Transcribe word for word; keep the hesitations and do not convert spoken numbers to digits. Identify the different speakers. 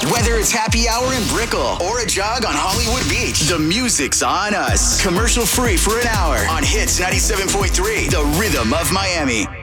Speaker 1: Whether it's happy hour in Brickell or a jog on Hollywood Beach, the music's on us. Commercial free for an hour on Hits ninety-seven point three, the rhythm of Miami.